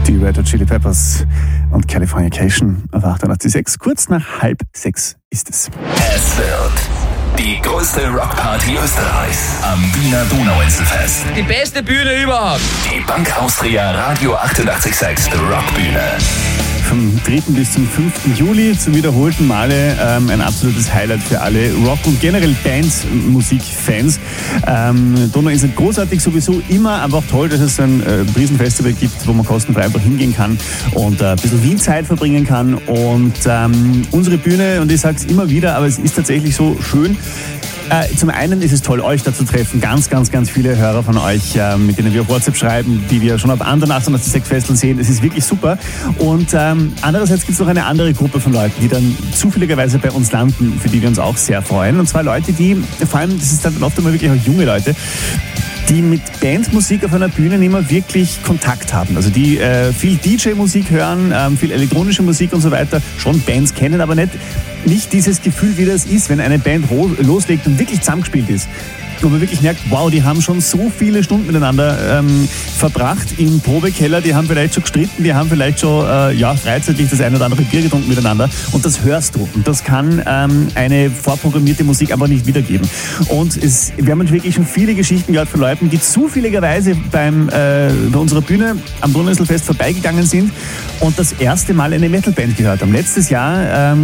Die Red Hot Chili Peppers und Californication auf 88.6. Kurz nach 5:30 ist es. Es wird die größte Rockparty Österreichs am Wiener Donauinselfest. Die beste Bühne überhaupt. Die Bank Austria Radio 88.6 Rockbühne. Vom 3. bis zum 5. Juli zum wiederholten Male ein absolutes Highlight für alle Rock- und generell Bandmusikfans. Donauinsel großartig sowieso immer, aber auch toll, dass es ein Riesenfestival gibt, wo man kostenfrei einfach hingehen kann und ein bisschen Wien-Zeit verbringen kann. Und unsere Bühne, und ich sage es immer wieder, aber es ist tatsächlich so schön. Zum einen ist es toll, euch da zu treffen. Ganz viele Hörer von euch, mit denen wir auf WhatsApp schreiben, die wir schon auf anderen 88.6 Festeln sehen. Es ist wirklich super. Und andererseits gibt es noch eine andere Gruppe von Leuten, die dann zufälligerweise bei uns landen, für die wir uns auch sehr freuen. Und zwar Leute, die, vor allem, das ist dann oft einmal wirklich auch junge Leute, die mit Bandmusik auf einer Bühne nicht mehr wirklich Kontakt haben. Also die viel DJ-Musik hören, viel elektronische Musik und so weiter, schon Bands kennen, aber nicht dieses Gefühl, wie das ist, wenn eine Band loslegt und wirklich zusammengespielt ist. Wo man wirklich merkt, wow, die haben schon so viele Stunden miteinander verbracht im Probekeller, die haben vielleicht schon gestritten, die haben vielleicht schon freizeitlich das eine oder andere Bier getrunken miteinander, und das hörst du. Und das kann eine vorprogrammierte Musik aber nicht wiedergeben. Und wir haben wirklich schon viele Geschichten gehört von Leuten, die zufälligerweise bei unserer Bühne am Donauinselfest vorbeigegangen sind und das erste Mal eine Metalband gehört haben. Letztes Jahr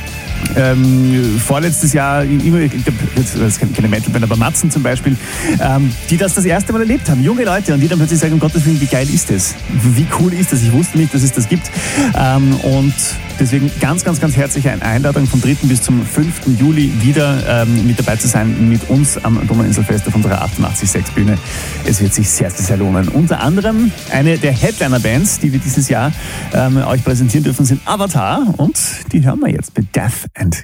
vorletztes Jahr, das ist keine Metalband, aber Matzen zum Beispiel, die das erste Mal erlebt haben, junge Leute, und die dann plötzlich sagen, um Gottes Willen, wie geil ist das? Wie cool ist das? Ich wusste nicht, dass es das gibt. Und deswegen ganz herzliche Einladung vom 3. bis zum 5. Juli wieder mit dabei zu sein mit uns am Donauinselfest auf unserer 88.6 Bühne. Es wird sich sehr lohnen. Unter anderem eine der Headliner-Bands, die wir dieses Jahr euch präsentieren dürfen, sind Avatar, und die hören wir jetzt mit Death and